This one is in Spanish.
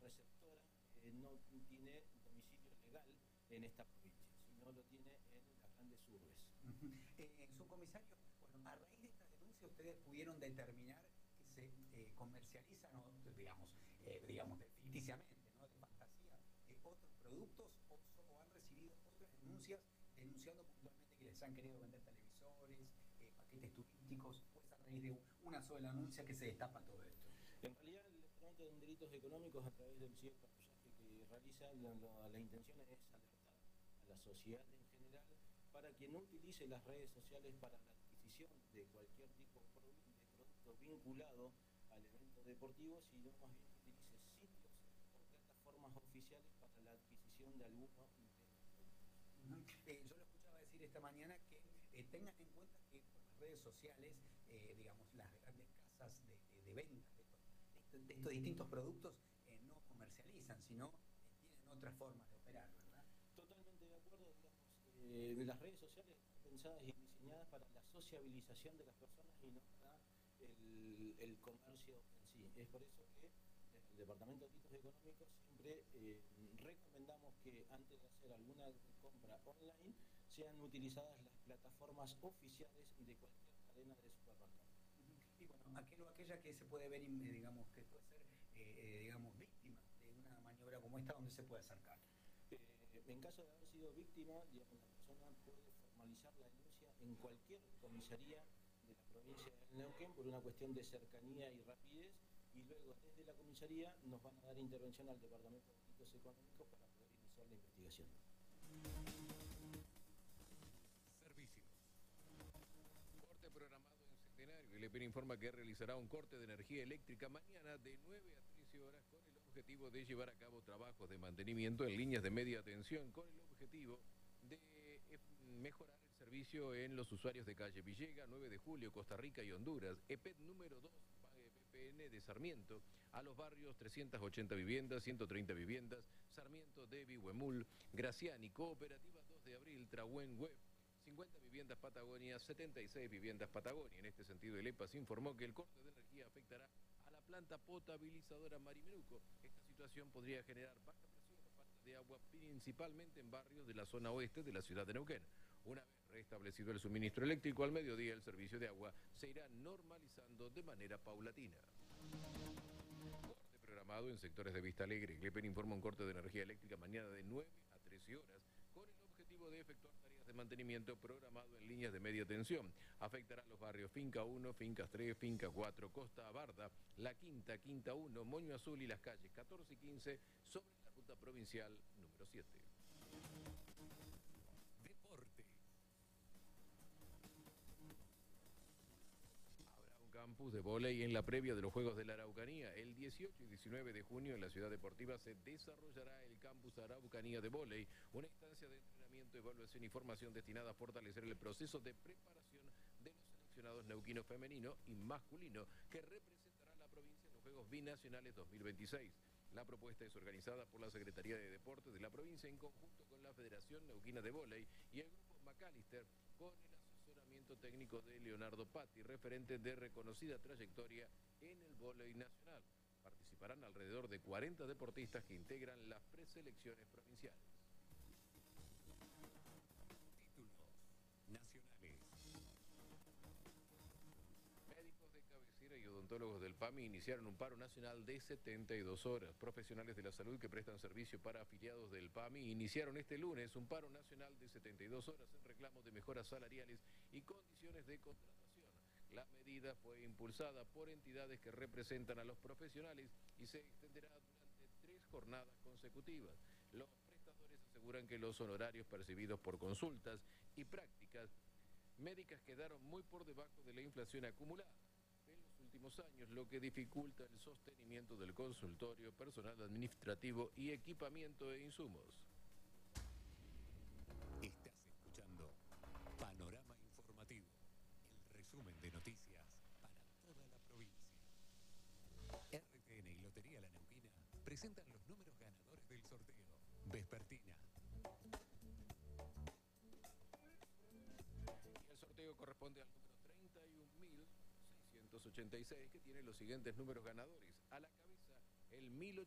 receptora no tiene domicilio legal en esta provincia, sino lo tiene en las grandes urbes. Subcomisario, bueno, a raíz de esta denuncia ustedes pudieron determinar que se comercializan, o, digamos ficticiamente, ¿no?, de fantasía, otros productos, o han recibido otras denuncias denunciando puntualmente que les han querido vender televisores, paquetes turísticos, pues a raíz de una sola anuncia que se destapa todo esto. En realidad, el Departamento de Delitos Económicos, a través del ciberpatrullaje que realiza, la intención es alertar a la sociedad en general para que no utilice las redes sociales para la adquisición de cualquier tipo de producto vinculado al evento deportivo, sino más bien que utilice sitios o plataformas oficiales para la adquisición de alguno de estos productos. Yo lo escuchaba decir esta mañana que tengan en cuenta que por las redes sociales, digamos, las grandes casas de ventas de estos distintos productos no comercializan, sino tienen otras formas de operar, ¿verdad? Totalmente de acuerdo, digamos, las redes sociales están pensadas y diseñadas para la sociabilización de las personas y no para el comercio en sí. Es por eso que el Departamento de Delitos Económicos siempre recomendamos que antes de hacer alguna compra online sean utilizadas las plataformas oficiales de cualquier cadena de supermercados. Y bueno, aquel o aquella que se puede ver, digamos, que puede ser, digamos, víctima de una maniobra como esta, ¿dónde se puede acercar? En caso de haber sido víctima, digamos, la persona puede formalizar la denuncia en cualquier comisaría de la provincia de Neuquén por una cuestión de cercanía y rapidez, y luego desde la comisaría nos van a dar intervención al Departamento de Delitos Económicos para poder iniciar la investigación. Servicios. Corte programado en Centenario. El EPEN informa que realizará un corte de energía eléctrica mañana de 9 a 13 horas con el objetivo de llevar a cabo trabajos de mantenimiento en líneas de media tensión, con el objetivo de mejorar el servicio en los usuarios de calle Villega, 9 de Julio, Costa Rica y Honduras. EPET número 2, BPN de Sarmiento, a los barrios 380 viviendas, 130 viviendas, Sarmiento, Devi, Huemul, Graciani, Cooperativa 2 de Abril, Trahuen, Web, 50 viviendas Patagonia, 76 viviendas Patagonia. En este sentido, el EPAS informó que el corte de energía afectará a la planta potabilizadora Marimenuco. Esta situación podría generar baja presión o falta de agua, principalmente en barrios de la zona oeste de la ciudad de Neuquén. Una vez restablecido el suministro eléctrico, al mediodía el servicio de agua se irá normalizando de manera paulatina. Corte programado en sectores de Vista Alegre. Glepen informa un corte de energía eléctrica mañana de 9 a 13 horas con el objetivo de efectuar tareas de mantenimiento programado en líneas de media tensión. Afectará a los barrios Finca 1, Fincas 3, Finca 4, Costa Abarda, La Quinta, Quinta 1, Moño Azul y las calles 14 y 15 sobre la ruta provincial número 7. Deporte. Habrá un campus de vóley en la previa de los Juegos de la Araucanía. El 18 y 19 de junio en la Ciudad Deportiva se desarrollará el Campus Araucanía de Vóley, una instancia de entrenamiento, evaluación y formación destinada a fortalecer el proceso de preparación de los seleccionados neuquinos femenino y masculino que representará a la provincia en los Juegos Binacionales 2026. La propuesta es organizada por la Secretaría de Deportes de la provincia en conjunto con la Federación Neuquina de Vóley y el Grupo McAllister, con el asesoramiento técnico de Leonardo Patti, referente de reconocida trayectoria en el vóley nacional. Participarán alrededor de 40 deportistas que integran las preselecciones provinciales. Títulos nacionales. Médicos de cabecera y odontólogos del PAMI iniciaron un paro nacional de 72 horas. Profesionales de la salud que prestan servicio para afiliados del PAMI iniciaron este lunes un paro nacional de 72 horas en reclamo de mejoras salariales y condiciones de contratación. La medida fue impulsada por entidades que representan a los profesionales y se extenderá durante 3 jornadas consecutivas. Los prestadores aseguran que los honorarios percibidos por consultas y prácticas médicas quedaron muy por debajo de la inflación acumulada en los últimos años, lo que dificulta el sostenimiento del consultorio, personal administrativo y equipamiento e insumos. Estás escuchando Panorama Informativo, el resumen de noticias para toda la provincia. RTN y Lotería La Neuquina presentan los números ganadores del sorteo vespertina. Y el sorteo corresponde al número 31.686, que tiene los siguientes números ganadores. A la cabeza, el 1800.